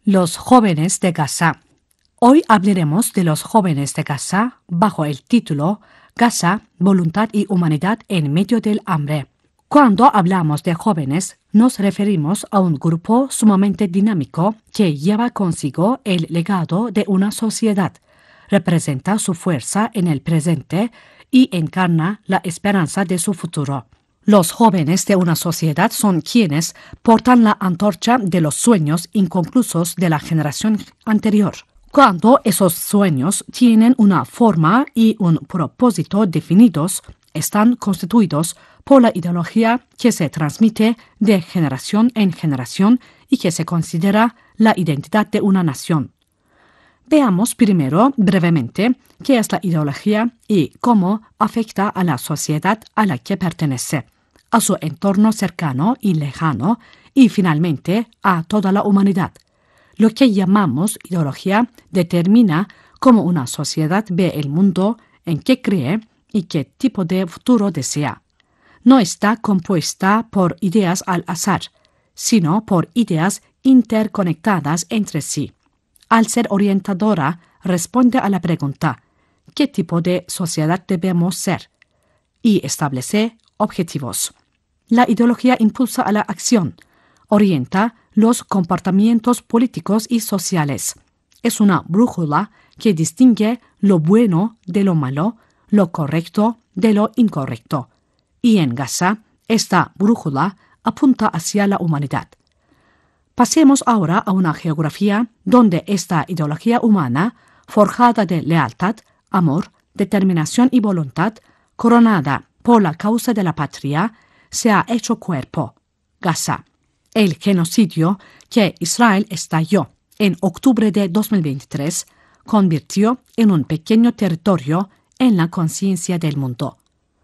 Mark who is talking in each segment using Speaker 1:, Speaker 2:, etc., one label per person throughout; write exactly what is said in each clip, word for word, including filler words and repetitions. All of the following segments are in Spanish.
Speaker 1: Los jóvenes de Gaza. Hoy hablaremos de los jóvenes de Gaza bajo el título Gaza, voluntad y humanidad en medio del hambre. Cuando hablamos de jóvenes, nos referimos a un grupo sumamente dinámico que lleva consigo el legado de una sociedad, representa su fuerza en el presente y encarna la esperanza de su futuro. Los jóvenes de una sociedad son quienes portan la antorcha de los sueños inconclusos de la generación anterior. Cuando esos sueños tienen una forma y un propósito definidos, están constituidos por la ideología que se transmite de generación en generación y que se considera la identidad de una nación. Veamos primero, brevemente, qué es la ideología y cómo afecta a la sociedad a la que pertenece, a su entorno cercano y lejano y, finalmente, a toda la humanidad. Lo que llamamos ideología determina cómo una sociedad ve el mundo, en qué cree y qué tipo de futuro desea. No está compuesta por ideas al azar, sino por ideas interconectadas entre sí. Al ser orientadora, responde a la pregunta ¿qué tipo de sociedad debemos ser? Y establece objetivos. La ideología impulsa a la acción, orienta los comportamientos políticos y sociales. Es una brújula que distingue lo bueno de lo malo, lo correcto de lo incorrecto. Y en Gaza, esta brújula apunta hacia la humanidad. Pasemos ahora a una geografía donde esta ideología humana, forjada de lealtad, amor, determinación y voluntad, coronada por la causa de la patria, se ha hecho cuerpo. Gaza. El genocidio que Israel estalló en octubre de dos mil veintitrés convirtió en un pequeño territorio en la conciencia del mundo.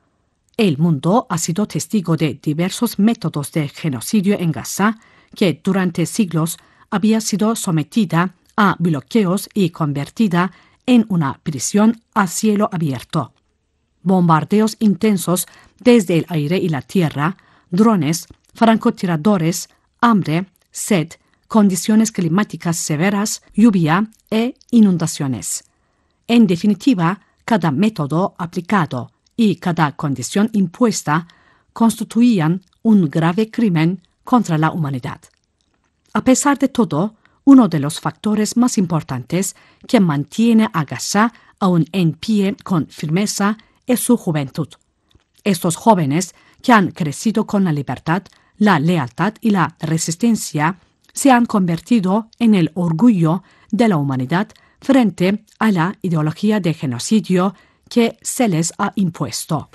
Speaker 1: El mundo ha sido testigo de diversos métodos de genocidio en Gaza, que durante siglos había sido sometida a bloqueos y convertida en una prisión a cielo abierto. Bombardeos intensos desde el aire y la tierra, drones, francotiradores, hambre, sed, condiciones climáticas severas, lluvia e inundaciones. En definitiva, cada método aplicado y cada condición impuesta constituían un grave crimen contra la humanidad. A pesar de todo, uno de los factores más importantes que mantiene a Gaza aún en pie con firmeza es su juventud. Estos jóvenes que han crecido con la libertad, la lealtad y la resistencia se han convertido en el orgullo de la humanidad frente a la ideología de genocidio que se les ha impuesto.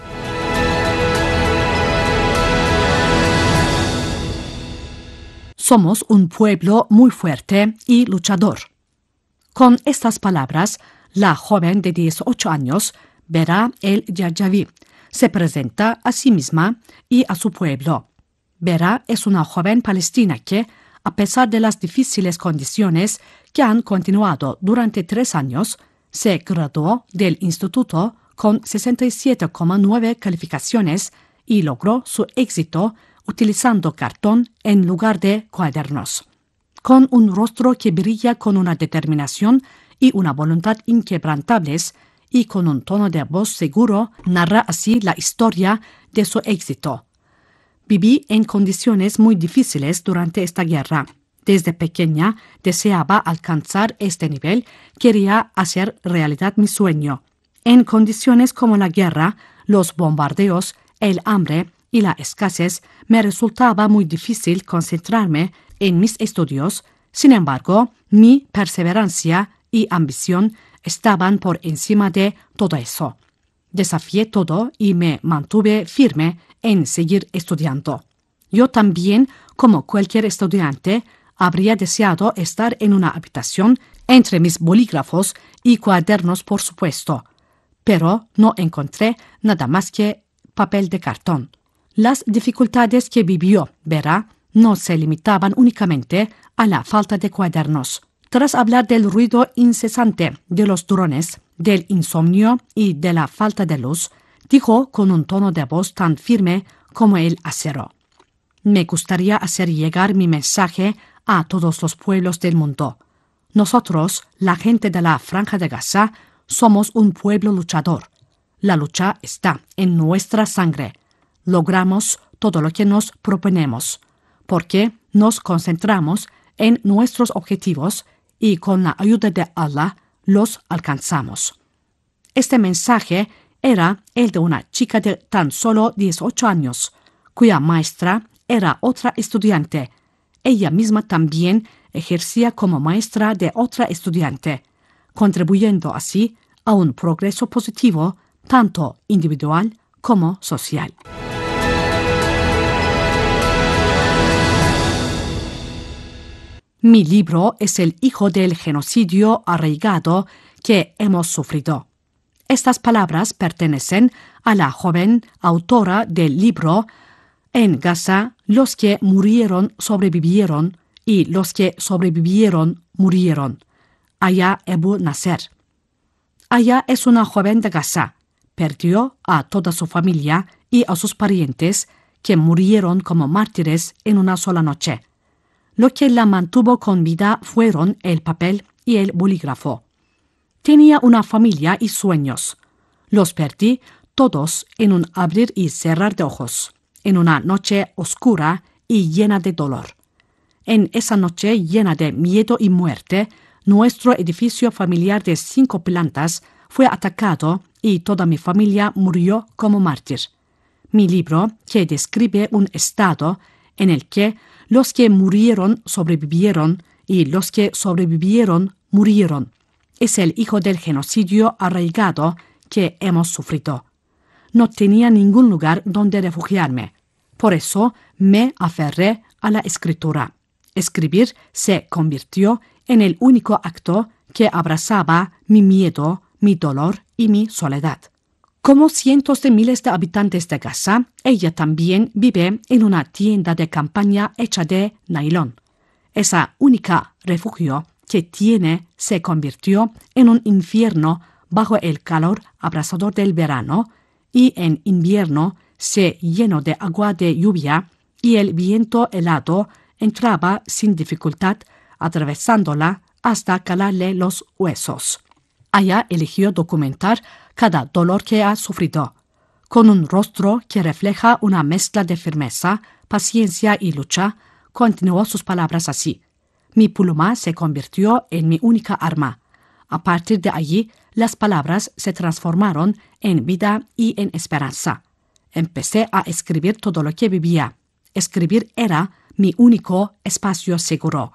Speaker 1: Somos un pueblo muy fuerte y luchador. Con estas palabras, la joven de dieciocho años, Bera El Jarjavi, se presenta a sí misma y a su pueblo. Bera es una joven palestina que, a pesar de las difíciles condiciones que han continuado durante tres años, se graduó del instituto con sesenta y siete coma nueve calificaciones y logró su éxito utilizando cartón en lugar de cuadernos. Con un rostro que brilla con una determinación y una voluntad inquebrantables y con un tono de voz seguro, narra así la historia de su éxito. Viví en condiciones muy difíciles durante esta guerra. Desde pequeña deseaba alcanzar este nivel, quería hacer realidad mi sueño. En condiciones como la guerra, los bombardeos, el hambre y la escasez, me resultaba muy difícil concentrarme en mis estudios. Sin embargo, mi perseverancia y ambición estaban por encima de todo eso. Desafié todo y me mantuve firme en seguir estudiando. Yo también, como cualquier estudiante, habría deseado estar en una habitación entre mis bolígrafos y cuadernos, por supuesto, pero no encontré nada más que papel de cartón. Las dificultades que vivió Bera no se limitaban únicamente a la falta de cuadernos. Tras hablar del ruido incesante de los drones, del insomnio y de la falta de luz, dijo con un tono de voz tan firme como el acero: Me gustaría hacer llegar mi mensaje a todos los pueblos del mundo. Nosotros, la gente de la Franja de Gaza, somos un pueblo luchador. La lucha está en nuestra sangre. Logramos todo lo que nos proponemos, porque nos concentramos en nuestros objetivos y con la ayuda de Allah los alcanzamos. Este mensaje era el de una chica de tan solo dieciocho años, cuya maestra era otra estudiante. Ella misma también ejercía como maestra de otra estudiante, contribuyendo así a un progreso positivo tanto individual como social. Mi libro es el hijo del genocidio arraigado que hemos sufrido. Estas palabras pertenecen a la joven autora del libro En Gaza, los que murieron sobrevivieron y los que sobrevivieron murieron. Aya Abu Nasser. Aya es una joven de Gaza. Perdió a toda su familia y a sus parientes que murieron como mártires en una sola noche. Lo que la mantuvo con vida fueron el papel y el bolígrafo. Tenía una familia y sueños. Los perdí todos en un abrir y cerrar de ojos, en una noche oscura y llena de dolor. En esa noche llena de miedo y muerte, nuestro edificio familiar de cinco plantas fue atacado y toda mi familia murió como mártir. Mi libro, que describe un estado en el que los que murieron sobrevivieron y los que sobrevivieron murieron, es el hijo del genocidio arraigado que hemos sufrido. No tenía ningún lugar donde refugiarme. Por eso me aferré a la escritura. Escribir se convirtió en el único acto que abrazaba mi miedo, mi dolor y mi soledad. Como cientos de miles de habitantes de Gaza, ella también vive en una tienda de campaña hecha de nailón. Esa única refugio que tiene se convirtió en un infierno bajo el calor abrasador del verano y en invierno se llenó de agua de lluvia y el viento helado entraba sin dificultad atravesándola hasta calarle los huesos. Aya eligió documentar cada dolor que ha sufrido. Con un rostro que refleja una mezcla de firmeza, paciencia y lucha, continuó sus palabras así. Mi pluma se convirtió en mi única arma. A partir de allí, las palabras se transformaron en vida y en esperanza. Empecé a escribir todo lo que vivía. Escribir era mi único espacio seguro.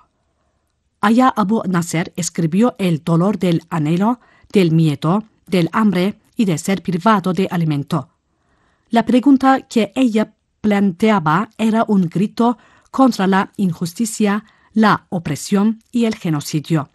Speaker 1: Aya Abu Nasser escribió el dolor del anhelo, del miedo, del hambre y de ser privado de alimento. La pregunta que ella planteaba era un grito contra la injusticia, la opresión y el genocidio.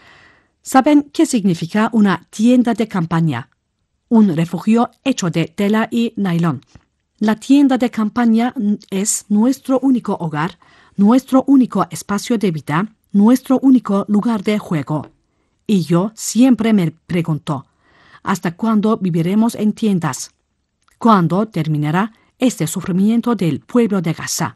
Speaker 1: ¿Saben qué significa una tienda de campaña? Un refugio hecho de tela y nailón. La tienda de campaña es nuestro único hogar, nuestro único espacio de vida, nuestro único lugar de juego. Y yo siempre me pregunto, ¿hasta cuándo viviremos en tiendas? ¿Cuándo terminará este sufrimiento del pueblo de Gaza?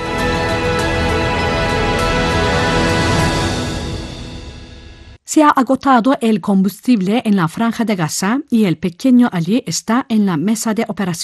Speaker 1: Se ha agotado el combustible en la Franja de Gaza y el pequeño Ali está en la mesa de operación.